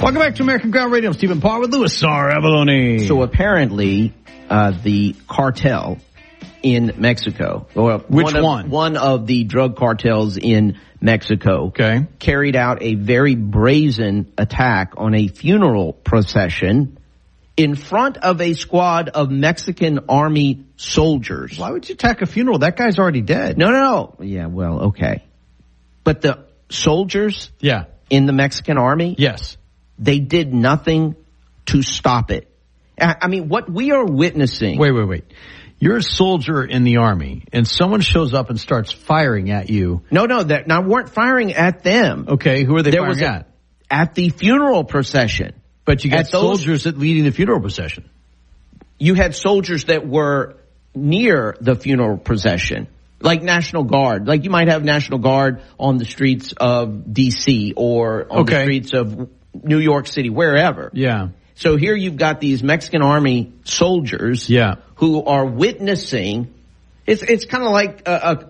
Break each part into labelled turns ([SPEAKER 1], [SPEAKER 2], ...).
[SPEAKER 1] Welcome back to American Ground Radio. I'm Stephen Parr with Louis R. Avalone.
[SPEAKER 2] So apparently, the cartel in Mexico, or
[SPEAKER 1] which one?
[SPEAKER 2] One of the drug cartels in Mexico, carried out a very brazen attack on a funeral procession in front of a squad of Mexican army soldiers.
[SPEAKER 1] Why would you attack a funeral? That guy's already dead.
[SPEAKER 2] No. Yeah, well, okay. But the soldiers in the Mexican army, they did nothing to stop it. I mean, what we are witnessing...
[SPEAKER 1] Wait. You're a soldier in the army, and someone shows up and starts firing at you.
[SPEAKER 2] No, they weren't firing at them.
[SPEAKER 1] Okay, who are they firing at?
[SPEAKER 2] At the funeral procession.
[SPEAKER 1] But you got soldiers leading the funeral procession.
[SPEAKER 2] You had soldiers that were near the funeral procession, like National Guard. Like you might have National Guard on the streets of D.C. or on the streets of New York City, wherever.
[SPEAKER 1] Yeah.
[SPEAKER 2] So here you've got these Mexican army soldiers who are witnessing. It's kind of like,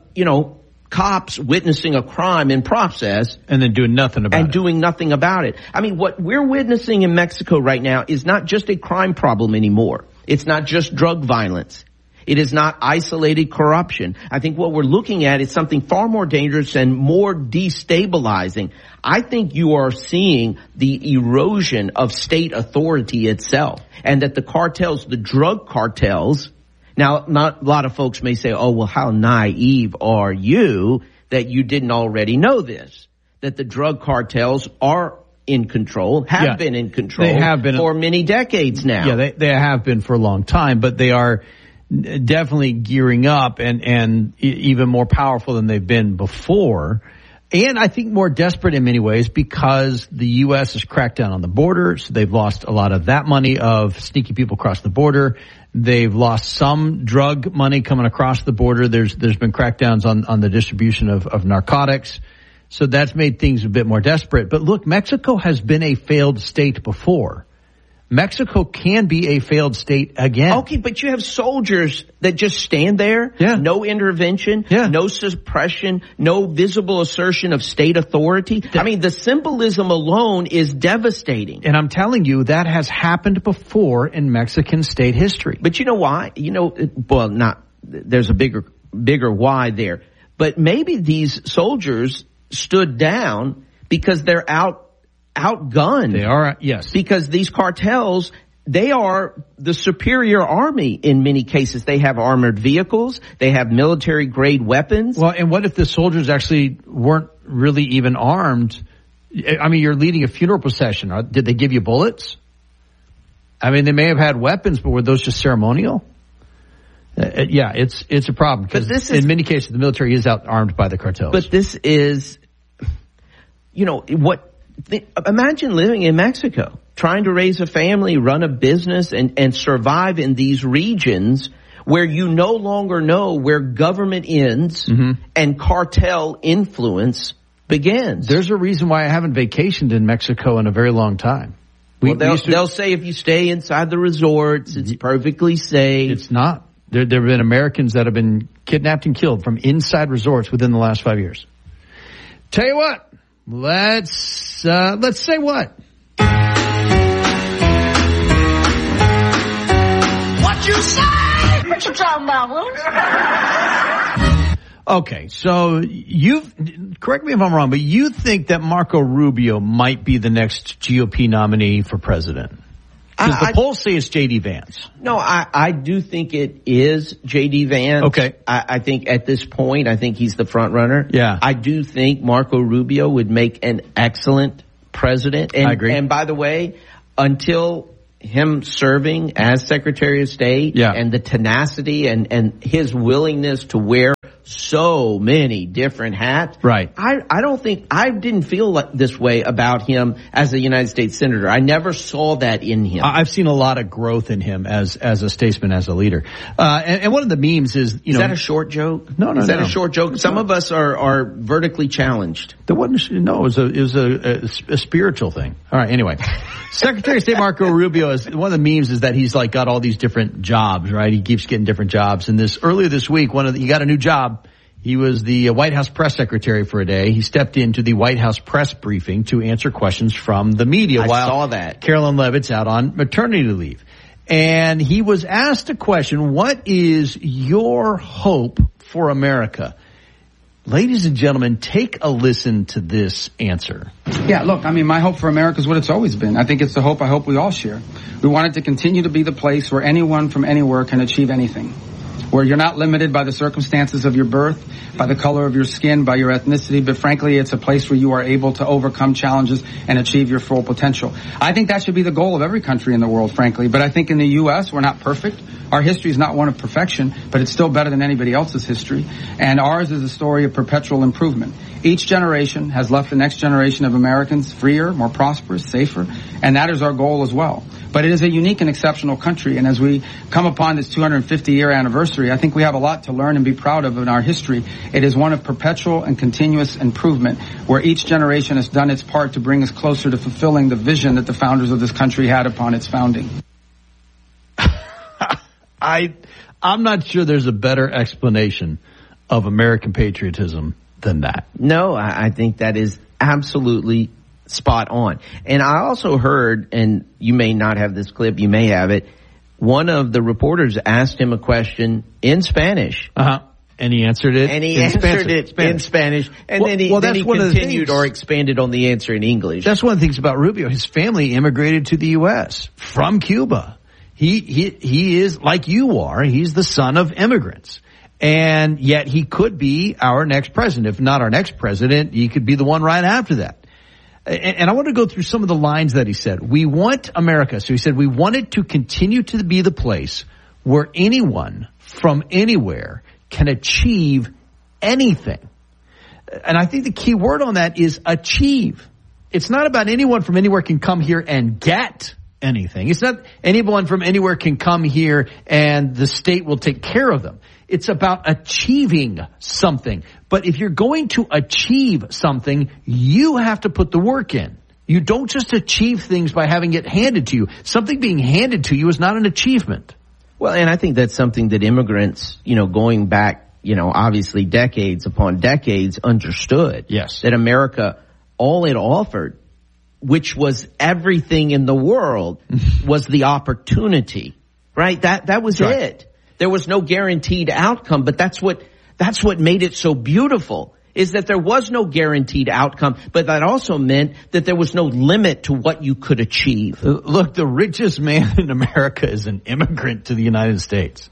[SPEAKER 2] cops witnessing a crime in process.
[SPEAKER 1] And then doing nothing about it.
[SPEAKER 2] I mean, what we're witnessing in Mexico right now is not just a crime problem anymore. It's not just drug violence. It is not isolated corruption. I think what we're looking at is something far more dangerous and more destabilizing. I think you are seeing the erosion of state authority itself, and that the cartels, the drug cartels, now not a lot of folks may say, oh, well, how naive are you that you didn't already know this, that the drug cartels are in control, have been in control for many decades now.
[SPEAKER 1] Yeah, they have been for a long time, but they are definitely gearing up and even more powerful than they've been before. And I think more desperate in many ways because the U.S. has cracked down on the border. So they've lost a lot of that money of sneaky people across the border. They've lost some drug money coming across the border. There's been crackdowns on the distribution of narcotics. So that's made things a bit more desperate. But look, Mexico has been a failed state before. Mexico can be a failed state again.
[SPEAKER 2] Okay, but you have soldiers that just stand there, no intervention, no suppression, no visible assertion of state authority. I mean, the symbolism alone is devastating.
[SPEAKER 1] And I'm telling you, that has happened before in Mexican state history.
[SPEAKER 2] But you know why? There's a bigger why there. But maybe these soldiers stood down because they're outgunned.
[SPEAKER 1] They are, yes.
[SPEAKER 2] Because these cartels, they are the superior army in many cases. They have armored vehicles. They have military-grade weapons.
[SPEAKER 1] Well, and what if the soldiers actually weren't really even armed? I mean, you're leading a funeral procession. Did they give you bullets? I mean, they may have had weapons, but were those just ceremonial? It's a problem. Because in many cases, the military is out-armed by the cartels.
[SPEAKER 2] But this is, imagine living in Mexico, trying to raise a family, run a business, and survive in these regions where you no longer know where government ends and cartel influence begins.
[SPEAKER 1] There's a reason why I haven't vacationed in Mexico in a very long time.
[SPEAKER 2] They'll say if you stay inside the resorts, it's perfectly safe.
[SPEAKER 1] It's not. There have been Americans that have been kidnapped and killed from inside resorts within the last 5 years. Tell you what. Let's say what?
[SPEAKER 3] What you say? What you talking about, Willis?
[SPEAKER 1] Okay, so correct me if I'm wrong, but you think that Marco Rubio might be the next GOP nominee for president? Because the polls say it's J.D. Vance.
[SPEAKER 2] No, I do think it is J.D. Vance.
[SPEAKER 1] Okay.
[SPEAKER 2] I think at this point, I think he's the front runner.
[SPEAKER 1] Yeah.
[SPEAKER 2] I do think Marco Rubio would make an excellent president.
[SPEAKER 1] I agree.
[SPEAKER 2] And by the way, until him serving as Secretary of State and the tenacity and his willingness to wear so many different hats.
[SPEAKER 1] Right.
[SPEAKER 2] I didn't feel like this way about him as a United States Senator. I never saw that in him.
[SPEAKER 1] I've seen a lot of growth in him as a statesman, as a leader. And one of the memes is,
[SPEAKER 2] Is that a short joke?
[SPEAKER 1] No.
[SPEAKER 2] Is that a short joke? Some of us are vertically challenged.
[SPEAKER 1] There wasn't, no, it was a spiritual thing. All right. Anyway, Secretary of State Marco Rubio one of the memes is that he's like got all these different jobs, right? He keeps getting different jobs. And earlier this week, he got a new job. He was the White House press secretary for a day. He stepped into the White House press briefing to answer questions from the media while
[SPEAKER 2] saw that.
[SPEAKER 1] Carolyn Leavitt's out on maternity leave. And he was asked a question, what is your hope for America? Ladies and gentlemen, take a listen to this answer.
[SPEAKER 4] Yeah, look, I mean, my hope for America is what it's always been. I think it's the hope I hope we all share. We want it to continue to be the place where anyone from anywhere can achieve anything. Where you're not limited by the circumstances of your birth, by the color of your skin, by your ethnicity, but frankly, it's a place where you are able to overcome challenges and achieve your full potential. I think that should be the goal of every country in the world, frankly. But I think in the U.S., we're not perfect. Our history is not one of perfection, but it's still better than anybody else's history. And ours is a story of perpetual improvement. Each generation has left the next generation of Americans freer, more prosperous, safer, and that is our goal as well. But it is a unique and exceptional country, and as we come upon this 250-year anniversary, I think we have a lot to learn and be proud of in our history. It is one of perpetual and continuous improvement, where each generation has done its part to bring us closer to fulfilling the vision that the founders of this country had upon its founding.
[SPEAKER 1] I'm not sure there's a better explanation of American patriotism than that.
[SPEAKER 2] No, I think that is absolutely spot on. And I also heard, and you may not have this clip, you may have it, one of the reporters asked him a question in Spanish.
[SPEAKER 1] And he answered it.
[SPEAKER 2] And he answered it in Spanish. And then he continued or expanded on the answer in English.
[SPEAKER 1] That's one of the things about Rubio. His family immigrated to the U.S. from Cuba. He is like you are. He's the son of immigrants. And yet he could be our next president. If not our next president, he could be the one right after that. And I want to go through some of the lines that he said. We want America. So he said, we want it to continue to be the place where anyone from anywhere can achieve anything. And I think the key word on that is achieve. It's not about anyone from anywhere can come here and get anything. It's not anyone from anywhere can come here and the state will take care of them. It's about achieving something. But if you're going to achieve something, you have to put the work in. You don't just achieve things by having it handed to you. Something being handed to you is not an achievement.
[SPEAKER 2] Well, and I think that's something that immigrants, going back, obviously decades upon decades understood.
[SPEAKER 1] Yes.
[SPEAKER 2] That America, all it offered, which was everything in the world, was the opportunity, right? That was right. It. There was no guaranteed outcome, but that's what made it so beautiful, is that there was no guaranteed outcome, but that also meant that there was no limit to what you could achieve.
[SPEAKER 1] Look, the richest man in America is an immigrant to the United States.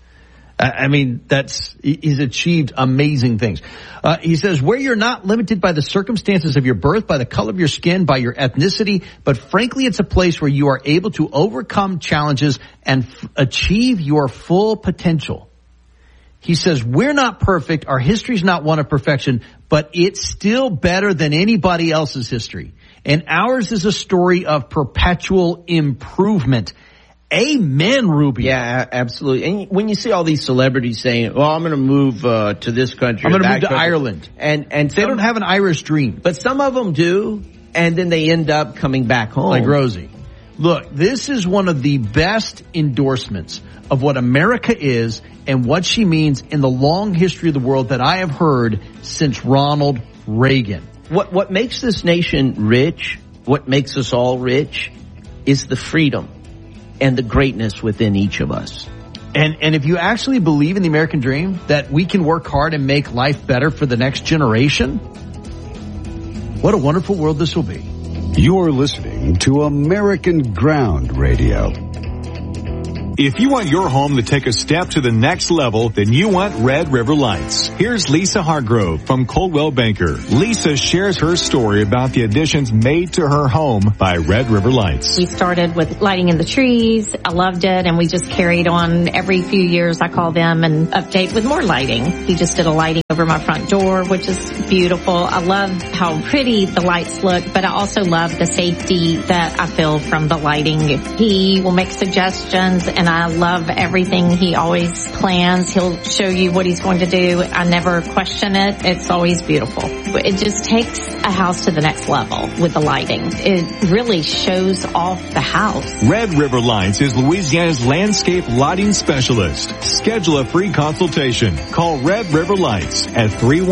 [SPEAKER 1] I mean, he's achieved amazing things. He says, where you're not limited by the circumstances of your birth, by the color of your skin, by your ethnicity, but frankly, it's a place where you are able to overcome challenges and achieve your full potential. He says, we're not perfect. Our history's not one of perfection, but it's still better than anybody else's history. And ours is a story of perpetual improvement. Amen, Rubio.
[SPEAKER 2] Yeah, absolutely. And when you see all these celebrities saying, well, I'm going to move to this country.
[SPEAKER 1] I'm going to move to Ireland.
[SPEAKER 2] And
[SPEAKER 1] they don't have an Irish dream.
[SPEAKER 2] But some of them do, and then they end up coming back home.
[SPEAKER 1] Like Rosie. Look, this is one of the best endorsements of what America is and what she means in the long history of the world that I have heard since Ronald Reagan.
[SPEAKER 2] What makes this nation rich, what makes us all rich, is the freedom and the greatness within each of us.
[SPEAKER 1] And if you actually believe in the American dream, that we can work hard and make life better for the next generation, what a wonderful world this will be.
[SPEAKER 5] You're listening to American Ground Radio.
[SPEAKER 6] If you want your home to take a step to the next level, then you want Red River Lights. Here's Lisa Hargrove from Coldwell Banker. Lisa shares her story about the additions made to her home by Red River Lights.
[SPEAKER 7] We started with lighting in the trees. I loved it, and we just carried on every few years. I call them and update with more lighting. He just did a lighting over my front door, which is beautiful. I love how pretty the lights look, but I also love the safety that I feel from the lighting. He will make suggestions, and I love everything he always plans. He'll show you what he's going to do. I never question it. It's always beautiful. It just takes a house to the next level with the lighting. It really shows off the house.
[SPEAKER 6] Red River Lights is Louisiana's landscape lighting specialist. Schedule a free consultation. Call Red River Lights at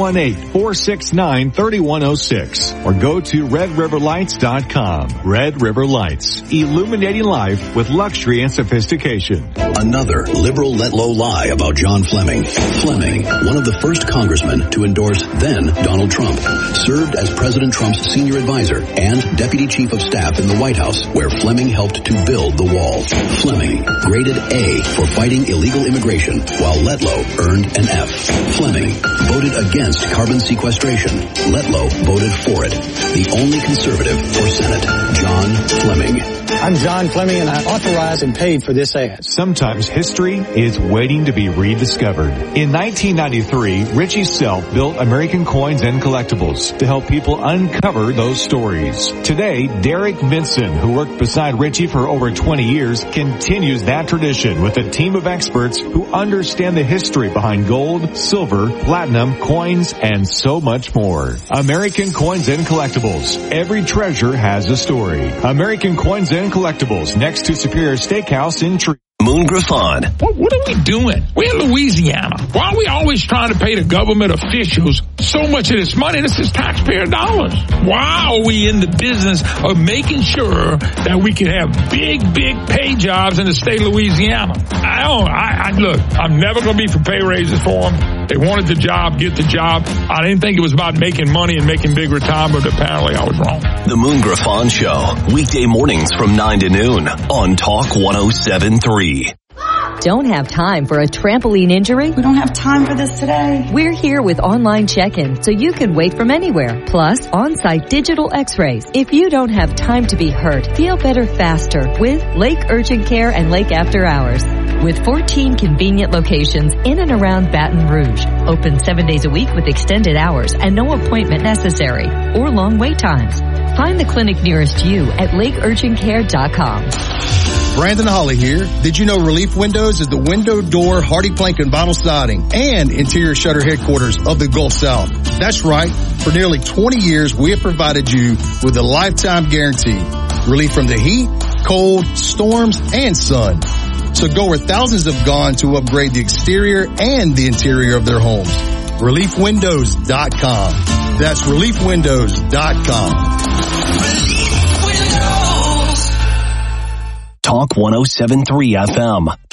[SPEAKER 6] 318-469-3106 or go to redriverlights.com. Red River Lights, illuminating life with luxury and sophistication.
[SPEAKER 8] Another liberal let-low lie about John Fleming. Fleming, one of the first congressmen to endorse then Donald Trump, served as President Trump's senior advisor and deputy chief of staff in the White House, where Fleming helped to build the wall. Fleming, graded A for fighting illegal immigration, while Letlow earned an F. Fleming voted against carbon sequestration. Letlow voted for it. The only conservative for Senate, John Fleming.
[SPEAKER 9] I'm John Fleming, and I authorized and paid for this ad.
[SPEAKER 6] Sometimes history is waiting to be rediscovered. In 1993, Richie Self built American Coins and Collectibles to help people uncover those stories. Today, Derek Vinson, who worked beside Richie for over 20 years, continues that tradition with a team of experts who understand the history behind gold, silver, platinum, coins, and so much more. American Coins and Collectibles. Every treasure has a story. American Coins and Collectibles, next to Superior Steakhouse in Tree.
[SPEAKER 10] Moon Griffon.
[SPEAKER 11] What are we doing? We're in Louisiana. Why are we always trying to pay the government officials so much of this money? This is taxpayer dollars. Why are we in the business of making sure that we can have big pay jobs in the state of Louisiana? Look, I'm never going to be for pay raises for them. They wanted the job, get the job. I didn't think it was about making money and making big retirement, but apparently I was wrong.
[SPEAKER 10] The Moon Griffon Show, weekday mornings from 9 to noon on Talk 107.3.
[SPEAKER 12] Don't have time for a trampoline injury?
[SPEAKER 13] We don't have time for this today.
[SPEAKER 12] We're here with online check-in so you can wait from anywhere. Plus, on-site digital x-rays. If you don't have time to be hurt, feel better faster with Lake Urgent Care and Lake After Hours. With 14 convenient locations in and around Baton Rouge. Open 7 days a week with extended hours and no appointment necessary or long wait times. Find the clinic nearest you at lakeurgentcare.com.
[SPEAKER 14] Brandon Holly here. Did you know Relief Windows is the window, door, hardy plank, and vinyl siding and interior shutter headquarters of the Gulf South? That's right. For nearly 20 years, we have provided you with a lifetime guarantee. Relief from the heat, cold, storms, and sun. So go where thousands have gone to upgrade the exterior and the interior of their homes. ReliefWindows.com. That's ReliefWindows.com.
[SPEAKER 10] Talk 107.3 FM.